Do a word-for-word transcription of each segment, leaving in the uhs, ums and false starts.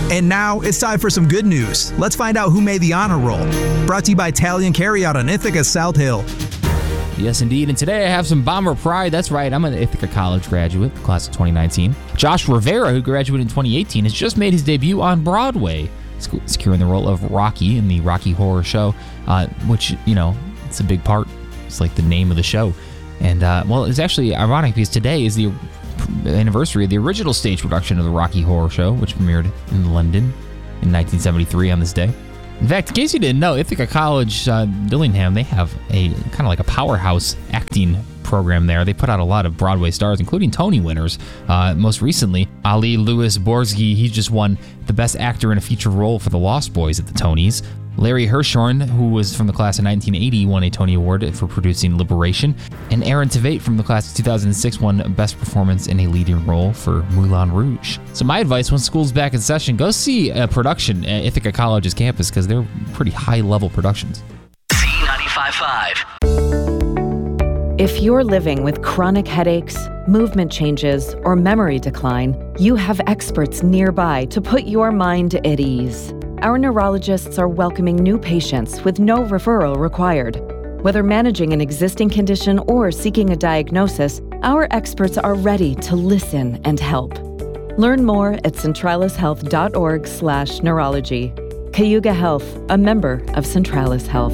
And now it's time for some good news. Let's find out who made the honor roll. Brought to you by Italian Carryout on Ithaca South Hill. Yes, indeed. And today I have some Bomber pride. That's right. I'm an Ithaca College graduate, class of twenty nineteen. Josh Rivera, who graduated in twenty eighteen, has just made his debut on Broadway, securing the role of Rocky in the Rocky Horror Show, uh, which, you know, it's a big part. It's like the name of the show. And, uh, well, it's actually ironic because today is the anniversary of the original stage production of the Rocky Horror Show, which premiered in London in nineteen seventy-three on this day. In fact, in case you didn't know, Ithaca College, uh, Dillingham, they have a kind of like a powerhouse acting program there. They put out a lot of Broadway stars, including Tony winners. Uh, most recently, Ali Louis Borzgi, he just won the Best Actor in a Feature Role for The Lost Boys at the Tonys. Larry Hirschhorn, who was from the class of nineteen eighty, won a Tony Award for producing Liberation. And Aaron Tveit from the class of two thousand six won Best Performance in a Leading Role for Moulin Rouge. So my advice, when school's back in session, go see a production at Ithaca College's campus because they're pretty high-level productions. Z ninety-five point five. If you're living with chronic headaches, movement changes, or memory decline, you have experts nearby to put your mind at ease. Our neurologists are welcoming new patients with no referral required. Whether managing an existing condition or seeking a diagnosis, our experts are ready to listen and help. Learn more at centralishealth.org slash neurology. Cayuga Health, a member of Centralis Health.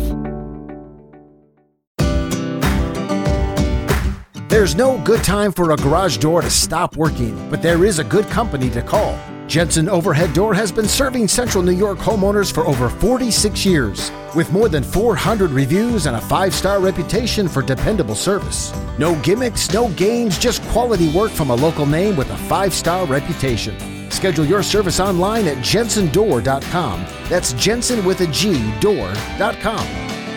There's no good time for a garage door to stop working, but there is a good company to call. Jensen Overhead Door has been serving Central New York homeowners for over forty-six years, with more than four hundred reviews and a five-star reputation for dependable service. No gimmicks, no games, just quality work from a local name with a five-star reputation. Schedule your service online at jensen door dot com. That's Jensen with a G, door dot com.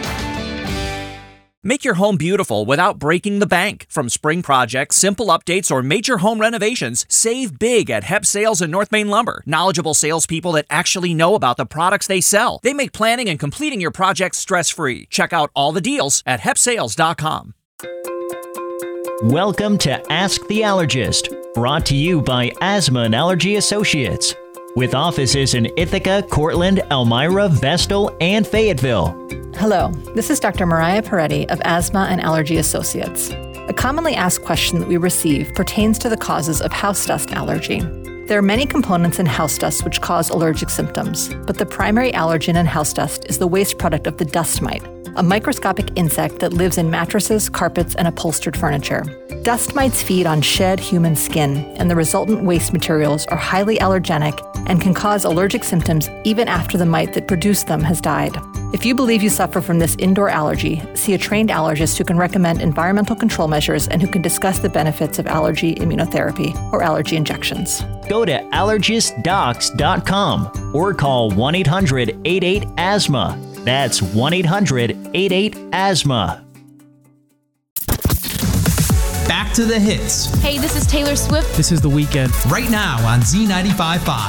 Make your home beautiful without breaking the bank. From spring projects, simple updates, or major home renovations, save big at Hep Sales and North Main Lumber. Knowledgeable salespeople that actually know about the products they sell. They make planning and completing your projects stress-free. Check out all the deals at hep sales dot com. Welcome to Ask the Allergist, brought to you by Asthma and Allergy Associates, with offices in Ithaca, Cortland, Elmira, Vestal, and Fayetteville. Hello, this is Doctor Mariah Peretti of Asthma and Allergy Associates. A commonly asked question that we receive pertains to the causes of house dust allergy. There are many components in house dust which cause allergic symptoms, but the primary allergen in house dust is the waste product of the dust mite, a microscopic insect that lives in mattresses, carpets, and upholstered furniture. Dust mites feed on shed human skin, and the resultant waste materials are highly allergenic and can cause allergic symptoms even after the mite that produced them has died. If you believe you suffer from this indoor allergy, see a trained allergist who can recommend environmental control measures and who can discuss the benefits of allergy immunotherapy or allergy injections. Go to allergist docs dot com or call one eight hundred eight eight asthma. That's one eight hundred eight eight asthma. Back to the hits. Hey, this is Taylor Swift. This is The Weeknd. Right now on Z ninety-five point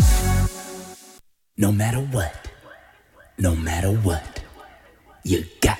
five. No matter what, no matter what, you got